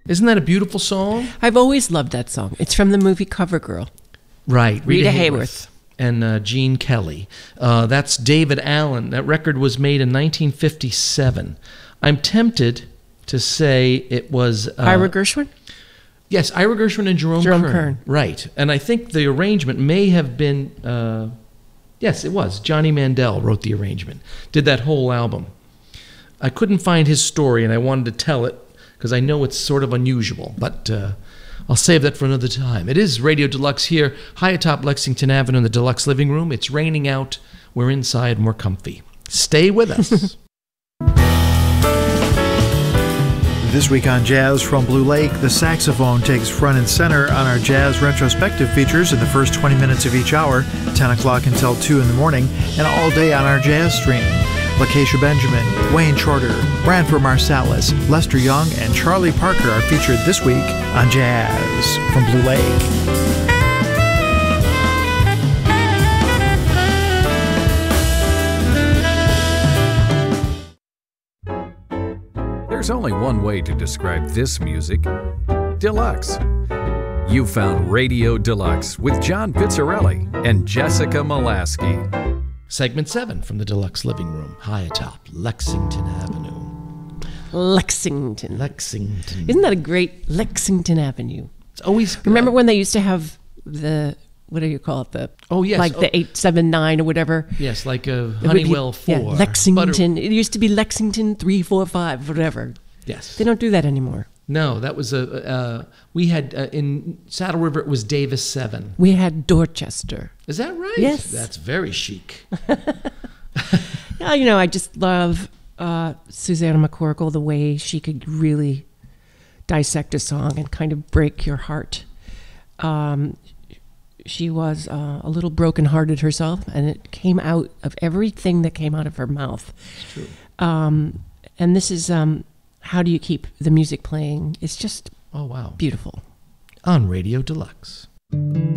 Isn't that a beautiful song? I've always loved that song. It's from the movie CoverGirl. Right. Rita Hayworth. And Gene Kelly. That's David Allen. That record was made in 1957. I'm tempted to say it was... Ira Gershwin? Yes, Ira Gershwin and Jerome Kern. Right. And I think the arrangement may have been... yes, it was. Johnny Mandel wrote the arrangement. Did that whole album. I couldn't find his story, and I wanted to tell it because I know it's sort of unusual, but I'll save that for another time. It is Radio Deluxe here, high atop Lexington Avenue in the Deluxe living room. It's raining out. We're inside, more comfy. Stay with us. This week on Jazz from Blue Lake, the saxophone takes front and center on our jazz retrospective features in the first 20 minutes of each hour, 10 o'clock until 2 in the morning, and all day on our jazz stream. Lakeisha Benjamin, Wayne Shorter, Branford Marsalis, Lester Young, and Charlie Parker are featured this week on Jazz from Blue Lake. There's only one way to describe this music: deluxe. You found Radio Deluxe with John Pizzarelli and Jessica Molaski. Segment 7 from the Deluxe living room, high atop Lexington Avenue. Lexington. Isn't that a great Lexington Avenue? It's always... Remember when they used to have the... What do you call it? The the 879 or whatever. Yes, like a Honeywell 4. Yeah, Lexington. It used to be Lexington 345, whatever. Yes. They don't do that anymore. No, that was we had in Saddle River. It was Davis 7. We had Dorchester. Is that right? Yes. That's very chic. I just love Susanna McCorkle, the way she could really dissect a song and kind of break your heart. She was a little brokenhearted herself, and it came out of everything that came out of her mouth. It's true. And this is How Do You Keep the Music Playing? It's just beautiful. Beautiful. On Radio Deluxe.